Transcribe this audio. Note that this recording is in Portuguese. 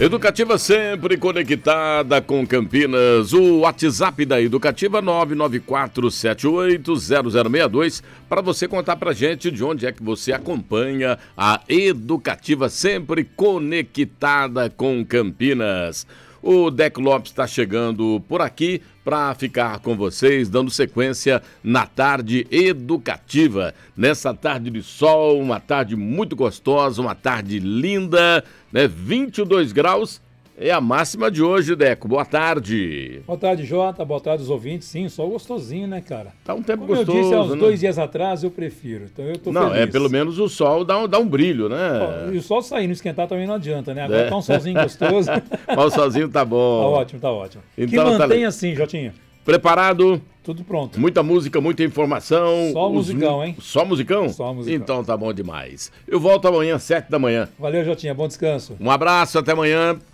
Educativa sempre conectada com Campinas. O WhatsApp da Educativa 994780062 para você contar pra gente de onde é que você acompanha a Educativa sempre conectada com Campinas. O Deco Lopes está chegando por aqui para ficar com vocês, dando sequência na tarde educativa. Nessa tarde de sol, uma tarde muito gostosa, uma tarde linda, né? 22 graus é a máxima de hoje, Deco. Boa tarde. Boa tarde, Jota. Boa tarde, os ouvintes. Sim, sol gostosinho, né, cara? Tá um tempo Como gostoso, eu disse há uns né? 2 dias atrás, eu prefiro. Então eu tô feliz. Pelo menos o sol dá um brilho, né? E o sol sair, não esquentar também não adianta, né? Agora tá um solzinho gostoso. Mas o solzinho tá bom. Tá ótimo, tá ótimo. Então, que mantenha assim, Jotinha. Preparado? Tudo pronto. Muita música, muita informação. Só musicão, hein? Só musicão? Só musicão. Então tá bom demais. Eu volto amanhã, 7 da manhã. Valeu, Jotinha. Bom descanso. Um abraço, até amanhã.